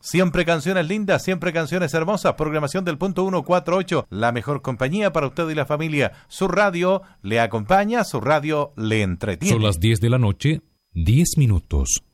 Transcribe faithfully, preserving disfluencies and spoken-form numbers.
Siempre canciones lindas, siempre canciones hermosas. Programación del punto ciento cuarenta y ocho, la mejor compañía para usted y la familia. Su radio le acompaña, su radio le entretiene. Son las diez de la noche, diez minutos.